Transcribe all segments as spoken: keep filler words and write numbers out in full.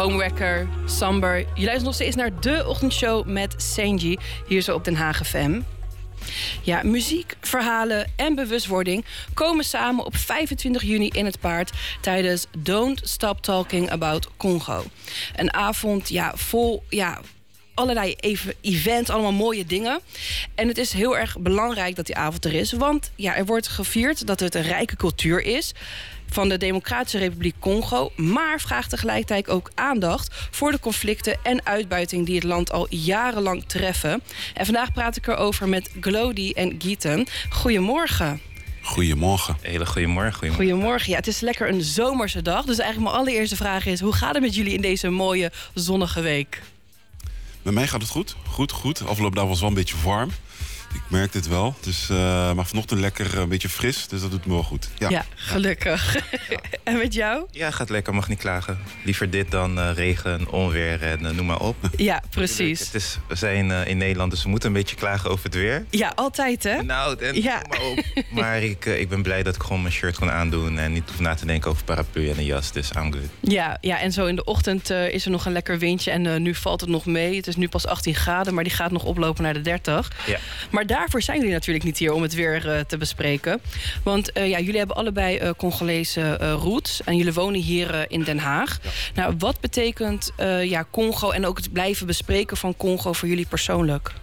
Droomwekker, Samber. Je luistert nog steeds naar de ochtendshow met Senji, hier zo op Den Haag F M. Ja, muziek, verhalen en bewustwording komen samen op vijfentwintig juni in het Paard tijdens Don't Stop Talking About Congo. Een avond ja, vol ja, allerlei even events, allemaal mooie dingen. En het is heel erg belangrijk dat die avond er is, want ja, er wordt gevierd dat het een rijke cultuur is van de Democratische Republiek Congo, maar vraagt tegelijkertijd ook aandacht voor de conflicten en uitbuiting die het land al jarenlang treffen. En vandaag praat ik erover met Glody en Gieten. Goedemorgen. Goedemorgen. Hele goedemorgen. Goedemorgen. Goedemorgen. Ja, het is lekker een zomerse dag. Dus eigenlijk mijn allereerste vraag is: hoe gaat het met jullie in deze mooie zonnige week? Met mij gaat het goed. Goed, goed. Afgelopen dag was wel een beetje warm. Ik merk dit wel. Dus, uh, maar vanochtend lekker een beetje fris. Dus dat doet me wel goed. Ja, ja gelukkig. Ja. En met jou? Ja, gaat lekker. Mag niet klagen. Liever dit dan uh, regen, onweer en uh, noem maar op. Ja, precies. Het is, we zijn uh, in Nederland, dus we moeten een beetje klagen over het weer. Ja, altijd hè? Nou, en ja. noem maar op. Maar ik, uh, ik ben blij dat ik gewoon mijn shirt kon aandoen en niet hoef na te denken over paraplu en een jas. Dus I'm good. Ja, ja, en zo in de ochtend uh, is er nog een lekker windje en uh, nu valt het nog mee. Het is nu pas achttien graden, maar die gaat nog oplopen naar de dertig. Ja. Maar daarvoor zijn jullie natuurlijk niet hier om het weer uh, te bespreken. Want uh, ja, jullie hebben allebei uh, Congolese uh, roots en jullie wonen hier uh, in Den Haag. Ja. Nou, wat betekent uh, ja, Congo en ook het blijven bespreken van Congo voor jullie persoonlijk?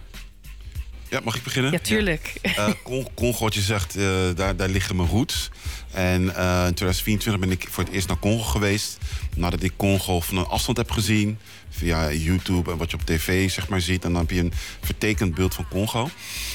Ja, mag ik beginnen? Ja, tuurlijk. Ja. Uh, Congo, wat je zegt, uh, daar, daar liggen mijn roots. En uh, in twintig vierentwintig ben ik voor het eerst naar Congo geweest. Nadat ik Congo van een afstand heb gezien. Via YouTube en wat je op tv zeg maar, ziet. En dan heb je een vertekend beeld van Congo.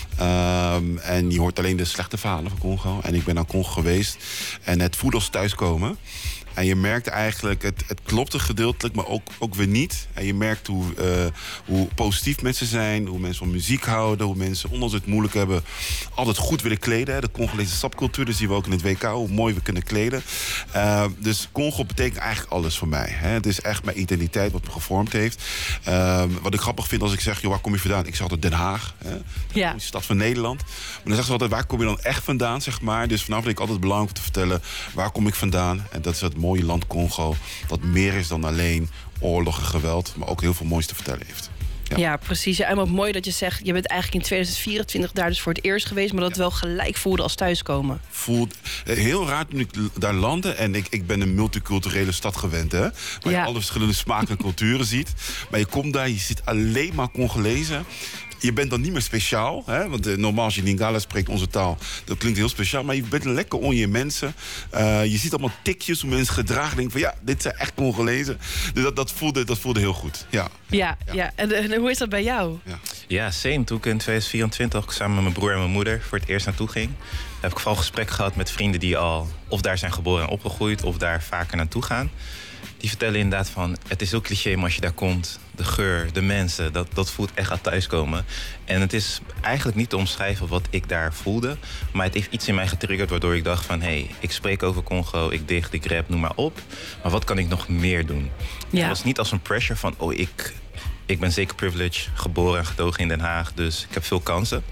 Um, en je hoort alleen de slechte verhalen van Congo. En ik ben naar Congo geweest. En het voelde als thuiskomen. En je merkt eigenlijk, het, het klopte gedeeltelijk, maar ook, ook weer niet. En je merkt hoe, uh, hoe positief mensen zijn, hoe mensen van muziek houden, hoe mensen, ondanks het moeilijk hebben, altijd goed willen kleden. Hè. De Congolese sapcultuur, dat zien we ook in het W K, hoe mooi we kunnen kleden. Uh, dus Congo betekent eigenlijk alles voor mij. Hè. Het is echt mijn identiteit wat me gevormd heeft. Uh, wat ik grappig vind als ik zeg, joh, waar kom je vandaan? Ik zeg altijd Den Haag, hè. Ja. De stad van Nederland. Maar dan zeggen ze altijd, waar kom je dan echt vandaan, zeg maar. Dus vanaf vind ik altijd belangrijk om te vertellen, waar kom ik vandaan? En dat is het mooie land Congo, dat meer is dan alleen oorlog en geweld, maar ook heel veel moois te vertellen heeft. Ja, ja precies. Ja, en wat mooi dat je zegt, je bent eigenlijk in twintig vierentwintig daar dus voor het eerst geweest, maar dat het ja. wel gelijk voelde als thuiskomen. Voelt heel raar toen ik daar landde en ik, ik ben een multiculturele stad gewend, hè, waar ja. je alle verschillende smaken en culturen ziet. Maar je komt daar, je ziet alleen maar Congolezen. Je bent dan niet meer speciaal, hè? Want uh, normaal als je Lingala spreekt, onze taal, dat klinkt heel speciaal. Maar je bent lekker onder je mensen. Uh, je ziet allemaal tikjes hoe mensen gedragen. Denk van ja, dit zijn echt Congolezen. Dus dat, dat, voelde, dat voelde heel goed. Ja, ja, ja. ja. En, en hoe is dat bij jou? Ja, ja same. Toen ik in twintig vierentwintig samen met mijn broer en mijn moeder voor het eerst naartoe ging, heb ik vooral gesprek gehad met vrienden die al of daar zijn geboren en opgegroeid of daar vaker naartoe gaan. Die vertellen inderdaad van, het is heel cliché, maar als je daar komt, de geur, de mensen, dat, dat voelt echt aan thuiskomen. En het is eigenlijk niet te omschrijven wat ik daar voelde, maar het heeft iets in mij getriggerd waardoor ik dacht van, hé, hey, ik spreek over Congo, ik dicht, ik rap, noem maar op. Maar wat kan ik nog meer doen? Ja. Het was niet als een pressure van, oh, ik, ik ben zeker privileged, geboren en getogen in Den Haag, dus ik heb veel kansen.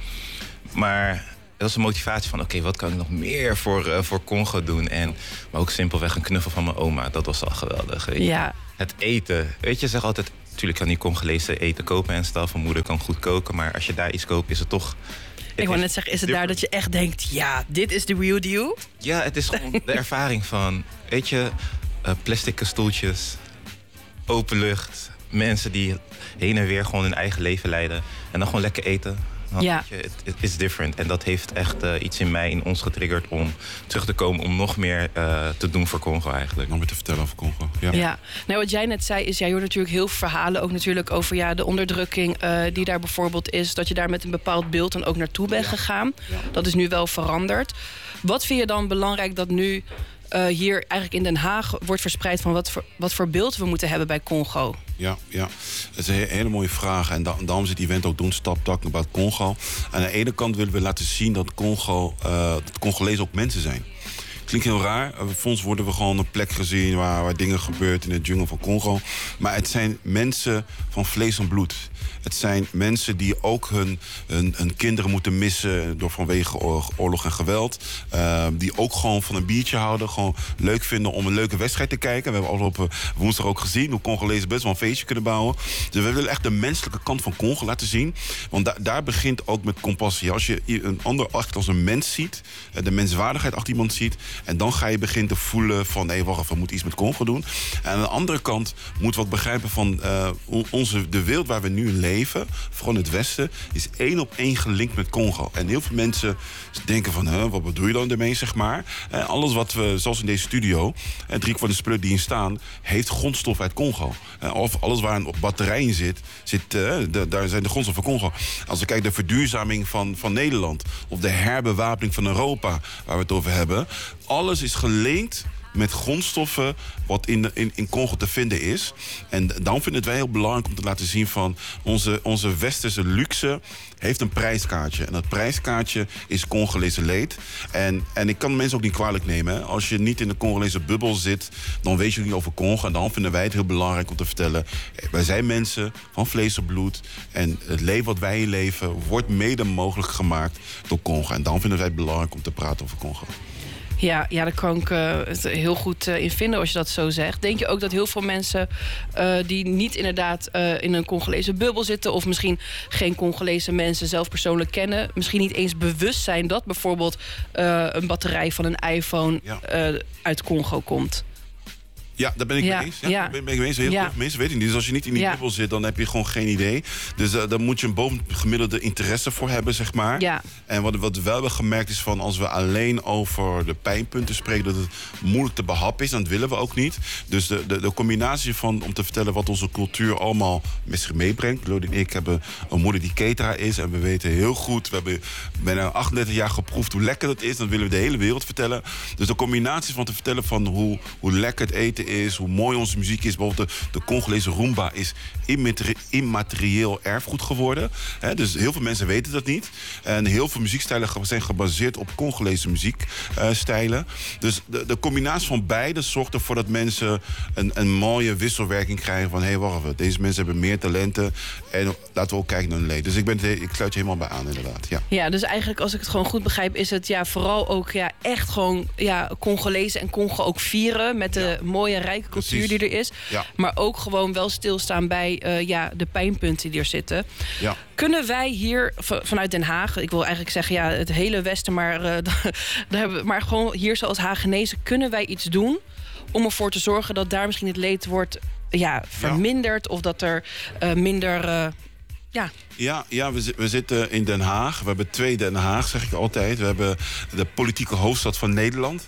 Maar dat was een motivatie van, oké, okay, wat kan ik nog meer voor, uh, voor Congo doen? En, maar ook simpelweg een knuffel van mijn oma, dat was al geweldig. Weet je? Ja. Het eten, weet je, zeg altijd, natuurlijk kan die Congolese eten kopen en stuff. Mijn moeder kan goed koken, maar als je daar iets koopt, is het toch... Ik wou net zeggen, is het daar dat je echt denkt, ja, dit is de real deal? Ja, het is gewoon de ervaring van, weet je, uh, plastic stoeltjes, open lucht, mensen die heen en weer gewoon hun eigen leven leiden en dan gewoon lekker eten. Ja. Het is different. En dat heeft echt uh, iets in mij, in ons getriggerd om terug te komen, om nog meer uh, te doen voor Congo eigenlijk. Nog meer te vertellen over Congo. Ja. ja. Nou, wat jij net zei is, ja, je hoort natuurlijk heel veel verhalen ook natuurlijk over ja, de onderdrukking uh, die daar bijvoorbeeld is. Dat je daar met een bepaald beeld dan ook naartoe bent ja. gegaan. Ja. Dat is nu wel veranderd. Wat vind je dan belangrijk dat nu uh, hier eigenlijk in Den Haag wordt verspreid van wat voor, wat voor beeld we moeten hebben bij Congo? Ja, ja, dat is een hele mooie vraag. En da- daarom zit het event ook Don't Stop Talking About Congo. Aan de ene kant willen we laten zien dat Congo, uh, dat Congolezen ook mensen zijn. Ik klinkt heel raar. Voor ons worden we gewoon een plek gezien waar, waar dingen gebeuren in de jungle van Congo. Maar het zijn mensen van vlees en bloed. Het zijn mensen die ook hun, hun, hun kinderen moeten missen door vanwege oorlog en geweld. Uh, die ook gewoon van een biertje houden. Gewoon leuk vinden om een leuke wedstrijd te kijken. We hebben afgelopen woensdag ook gezien hoe Congolezen best wel een feestje kunnen bouwen. Dus we willen echt de menselijke kant van Congo laten zien. Want da- daar begint ook met compassie. Als je een ander echt als een mens ziet, de menswaardigheid achter iemand ziet, en dan ga je beginnen te voelen van hé, wacht even, we moeten iets met Congo doen. En aan de andere kant moeten we ook begrijpen van uh, onze, de wereld waar we nu in leven, vooral in het Westen, is één op één gelinkt met Congo. En heel veel mensen denken van, huh, wat bedoel je dan ermee, zeg maar? En alles wat we, zoals in deze studio, en drie van de spullen die in staan, heeft grondstof uit Congo. Of alles waar een batterij in zit, zit uh, de, daar zijn de grondstoffen van Congo. Als we kijken de verduurzaming van, van Nederland, of de herbewapening van Europa, waar we het over hebben, alles is gelinkt met grondstoffen wat in, de, in, in Congo te vinden is. En dan vinden wij heel belangrijk om te laten zien van onze, onze westerse luxe heeft een prijskaartje. En dat prijskaartje is Congolese leed. En, en ik kan mensen ook niet kwalijk nemen. Hè. Als je niet in de Congolese bubbel zit, dan weet je niet over Congo. En dan vinden wij het heel belangrijk om te vertellen, wij zijn mensen van vlees en bloed. En het leven wat wij hier leven wordt mede mogelijk gemaakt door Congo. En dan vinden wij het belangrijk om te praten over Congo. Ja, ja, daar kan ik uh, het heel goed uh, in vinden als je dat zo zegt. Denk je ook dat heel veel mensen uh, die niet inderdaad uh, in een Congolese bubbel zitten, of misschien geen Congolese mensen zelf persoonlijk kennen, misschien niet eens bewust zijn dat bijvoorbeeld uh, een batterij van een iPhone ja. uh, uit Congo komt? Ja, daar ben ik ja, mee eens. Ja, ja. Daar ben ik mee eens. Heel ja. veel mensen weten niet. Dus als je niet in die ja. bubbel zit, dan heb je gewoon geen idee. Dus uh, daar moet je een bovengemiddelde interesse voor hebben, zeg maar. Ja. En wat, wat we wel hebben gemerkt is van, als we alleen over de pijnpunten spreken, dat het moeilijk te behappen is. En dat willen we ook niet. Dus de, de, de combinatie van, om te vertellen wat onze cultuur allemaal met zich meebrengt. Lodi en ik hebben een moeder die cateraar is. En we weten heel goed, we hebben bijna achtendertig jaar geproefd hoe lekker dat is. Dat willen we de hele wereld vertellen. Dus de combinatie van te vertellen van hoe, hoe lekker het eten is, hoe mooi onze muziek is. Bijvoorbeeld de, de Congolese rumba is immaterieel erfgoed geworden. He, dus heel veel mensen weten dat niet. En heel veel muziekstijlen zijn gebaseerd op Congolese muziekstijlen. Uh, dus de, de combinatie van beide zorgt ervoor dat mensen een, een mooie wisselwerking krijgen van, hé, hey, wacht even, deze mensen hebben meer talenten en laten we ook kijken naar hun leven. Dus ik, ben het, ik sluit je helemaal bij aan, inderdaad. Ja. ja, dus eigenlijk, als ik het gewoon goed begrijp, is het ja, vooral ook ja, echt gewoon ja, Congolezen en Congo ook vieren met de ja. mooie, rijke cultuur Precies. die er is. Ja. Maar ook gewoon wel stilstaan bij uh, ja, de pijnpunten die er zitten. Ja. Kunnen wij hier v- vanuit Den Haag, ik wil eigenlijk zeggen ja, het hele Westen, maar, uh, daar hebben we, maar gewoon hier zoals Hagenezen, kunnen wij iets doen om ervoor te zorgen dat daar misschien het leed wordt ja, verminderd ja. of dat er uh, minder... Uh, Ja. Ja, ja we, z- we zitten in Den Haag. We hebben twee Den Haag, zeg ik altijd. We hebben de politieke hoofdstad van Nederland.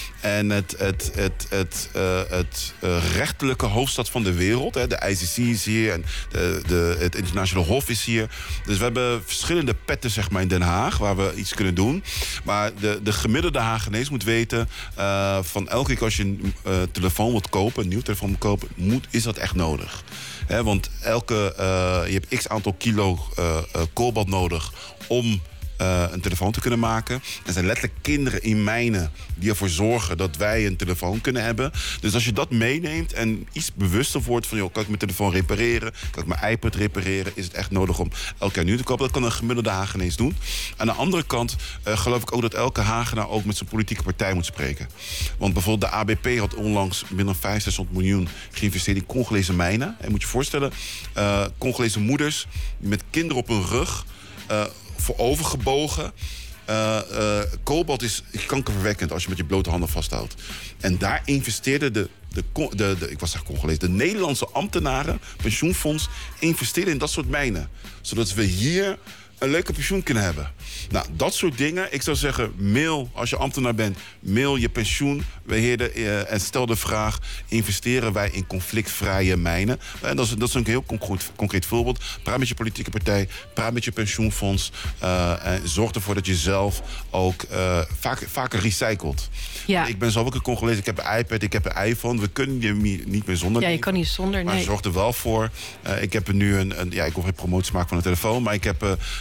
En het, het, het, het, uh, het uh, rechterlijke hoofdstad van de wereld. Hè. De I C C is hier en de, de, het internationale hof is hier. Dus we hebben verschillende petten, zeg maar, in Den Haag waar we iets kunnen doen. Maar de, de gemiddelde Hagenees moet weten, uh, van elke keer als je een uh, telefoon wilt kopen, een nieuw telefoon moet kopen, moet, is dat echt nodig. He, want elke, uh, je hebt x aantal kilo uh, uh, kobalt nodig om uh, een telefoon te kunnen maken. Er zijn letterlijk kinderen in mijnen die ervoor zorgen dat wij een telefoon kunnen hebben. Dus als je dat meeneemt en iets bewuster wordt van, joh, kan ik mijn telefoon repareren? Kan ik mijn iPad repareren? Is het echt nodig om elk jaar nieuw te kopen? Dat kan een gemiddelde Hagenees doen. Aan de andere kant uh, geloof ik ook dat elke Hagenaar ook met zijn politieke partij moet spreken. Want bijvoorbeeld de A B P had onlangs meer dan vijfhonderd, zeshonderd miljoen geïnvesteerd in Congolese mijnen. En moet je voorstellen, uh, Congolese moeders met kinderen op hun rug, uh, voorovergebogen. Uh, uh, kobalt is kankerverwekkend als je met je blote handen vasthoudt. En daar investeerden de, de, de, de, ik was echt Congolees, de Nederlandse ambtenaren, pensioenfonds, investeerden in dat soort mijnen. Zodat we hier een leuke pensioen kunnen hebben. Nou, dat soort dingen. Ik zou zeggen, mail, als je ambtenaar bent, mail je pensioenbeheerder uh, en stel de vraag, investeren wij in conflictvrije mijnen? En dat is, dat is een heel concreet, concreet voorbeeld. Praat met je politieke partij, praat met je pensioenfonds uh, en zorg ervoor dat je zelf ook uh, vaak, vaker recycelt. Ja. Ik ben zelf ook een Congolees, ik heb een iPad, ik heb een iPhone. We kunnen je niet meer zonder. Ja, je kan niet zonder, nee. Maar zorg er wel voor. Uh, ik heb er nu een, een ja, ik hoef geen promotie maken van een telefoon, maar ik heb uh,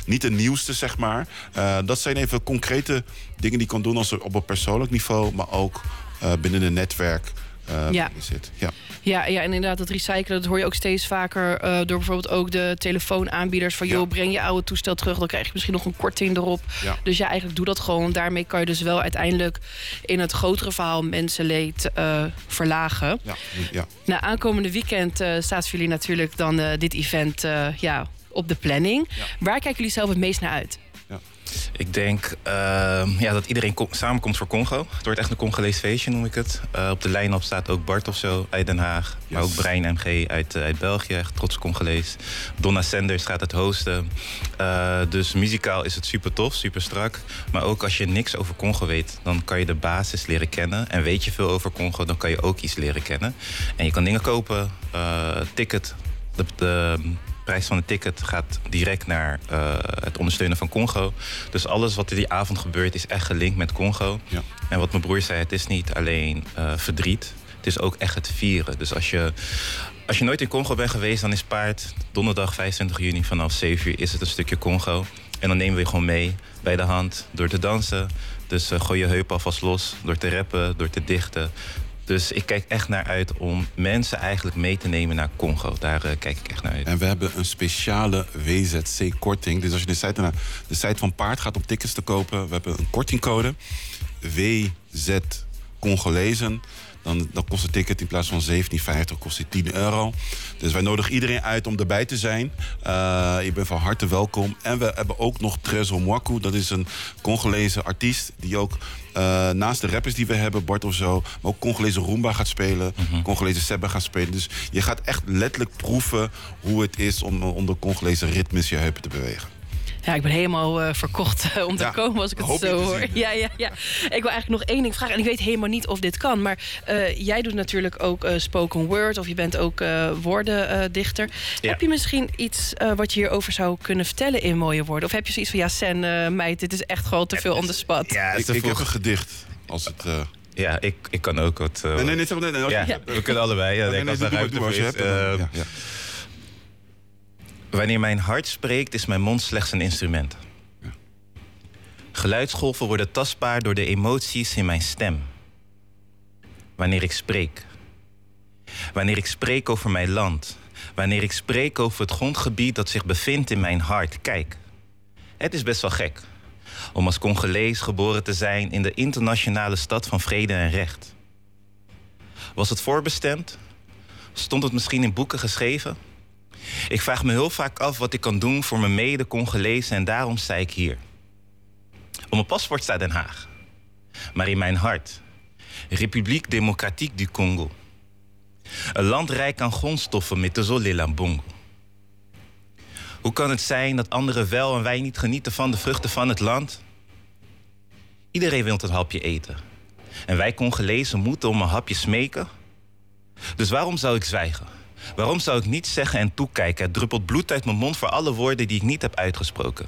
niet de nieuwste, zeg maar. Uh, dat zijn even concrete dingen die ik kan doen als er op een persoonlijk niveau, maar ook uh, binnen een netwerk uh, ja. zit. Ja. Ja, ja, en inderdaad, dat recyclen, dat hoor je ook steeds vaker uh, door bijvoorbeeld ook de telefoonaanbieders. Van, joh, ja. breng je oude toestel terug, dan krijg je misschien nog een korting erop. Ja. Dus ja, eigenlijk doe dat gewoon. Daarmee kan je dus wel uiteindelijk in het grotere verhaal mensenleed uh, verlagen. Ja. Ja. Nou, aankomende weekend uh, staat voor jullie natuurlijk dan uh, dit event uh, ja, op de planning. Ja. Waar kijken jullie zelf het meest naar uit? Ja. Ik denk uh, ja, dat iedereen kom- samenkomt voor Congo. Het wordt echt een Congolees feestje, noem ik het. Uh, op de line-up staat ook Bart of zo uit Den Haag. Yes. Maar ook Brein M G uit, uh, uit België, echt trots Congolees. Donna Sanders gaat het hosten. Uh, dus muzikaal is het super tof, super strak. Maar ook als je niks over Congo weet, dan kan je de basis leren kennen. En weet je veel over Congo, dan kan je ook iets leren kennen. En je kan dingen kopen, uh, ticket, de... de de prijs van het ticket gaat direct naar uh, het ondersteunen van Congo. Dus alles wat er die avond gebeurt is echt gelinkt met Congo. Ja. En wat mijn broer zei, het is niet alleen uh, verdriet. Het is ook echt het vieren. Dus als je, als je nooit in Congo bent geweest, dan is paard donderdag vijfentwintig juni vanaf zeven uur is het een stukje Congo. En dan nemen we je gewoon mee bij de hand door te dansen. Dus uh, gooi je heup alvast los door te rappen, door te dichten. Dus ik kijk echt naar uit om mensen eigenlijk mee te nemen naar Congo. Daar uh, kijk ik echt naar uit. En we hebben een speciale W Z C-korting. Dus als je de site, naar de site van Paard gaat om tickets te kopen, we hebben een kortingcode. W Z Congolezen. Dan, dan kost het ticket in plaats van zeventien vijftig kost het tien euro. Dus wij nodigen iedereen uit om erbij te zijn. Uh, je bent van harte welkom. En we hebben ook nog Trezor Mwaku. Dat is een Congolese artiest die ook uh, naast de rappers die we hebben, Bart of zo, maar ook Congolese rumba gaat spelen. Mm-hmm. Congolese sebbe gaat spelen. Dus je gaat echt letterlijk proeven hoe het is om, om de Congolese ritmes je heupen te bewegen. Ja, ik ben helemaal uh, verkocht uh, om te ja, komen als ik het zo hoor. Zien, ja, ja, ja. Ik wil eigenlijk nog één ding vragen. En ik weet helemaal niet of dit kan. Maar uh, jij doet natuurlijk ook uh, spoken word. Of je bent ook uh, woordendichter. Ja. Heb je misschien iets uh, wat je hierover zou kunnen vertellen in mooie woorden? Of heb je zoiets van, ja, Sen, uh, meid, dit is echt gewoon te veel on the spot. Ja, ik, ik heb een gedicht. Als het... Uh... Ja, ik, ik kan ook wat... Uh... Nee, nee, nee. nee, nee, nee ja, ja. We kunnen allebei. Ja, nee, nee, nee, nee, doe, doe, doe, doe, uh, ja, ja. Wanneer mijn hart spreekt, is mijn mond slechts een instrument. Ja. Geluidsgolven worden tastbaar door de emoties in mijn stem. Wanneer ik spreek. Wanneer ik spreek over mijn land. Wanneer ik spreek over het grondgebied dat zich bevindt in mijn hart. Kijk, het is best wel gek om als Congolees geboren te zijn in de internationale stad van vrede en recht. Was het voorbestemd? Stond het misschien in boeken geschreven? Ik vraag me heel vaak af wat ik kan doen voor mijn mede-Congolezen en daarom sta ik hier. Op mijn paspoort staat Den Haag. Maar in mijn hart, République Démocratique du Congo. Een land rijk aan grondstoffen met de Zolelambongo. Hoe kan het zijn dat anderen wel en wij niet genieten van de vruchten van het land? Iedereen wil een hapje eten. En wij Congolezen moeten om een hapje smeken. Dus waarom zou ik zwijgen? Waarom zou ik niets zeggen en toekijken? Het druppelt bloed uit mijn mond voor alle woorden die ik niet heb uitgesproken.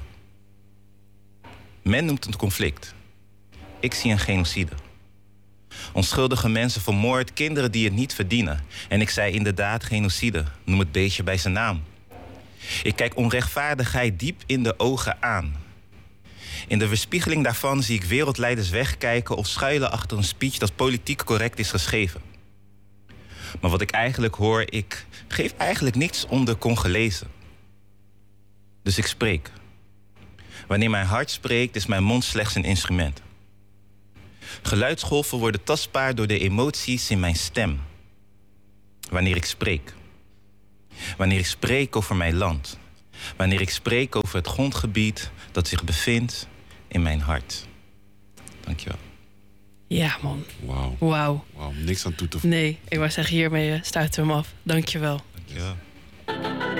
Men noemt het een conflict. Ik zie een genocide. Onschuldige mensen vermoord, kinderen die het niet verdienen. En ik zei inderdaad genocide. Noem het beestje bij zijn naam. Ik kijk onrechtvaardigheid diep in de ogen aan. In de weerspiegeling daarvan zie ik wereldleiders wegkijken of schuilen achter een speech dat politiek correct is geschreven. Maar wat ik eigenlijk hoor, ik geef eigenlijk niets om de Congolezen. Dus ik spreek. Wanneer mijn hart spreekt, is mijn mond slechts een instrument. Geluidsgolven worden tastbaar door de emoties in mijn stem. Wanneer ik spreek. Wanneer ik spreek over mijn land. Wanneer ik spreek over het grondgebied dat zich bevindt in mijn hart. Dankjewel. Ja, man. Wauw. Wauw. Wow. Niks aan toe te voegen. Nee, ik wou zeggen, hiermee uh, sluiten we hem af. Dankjewel. Dankjewel.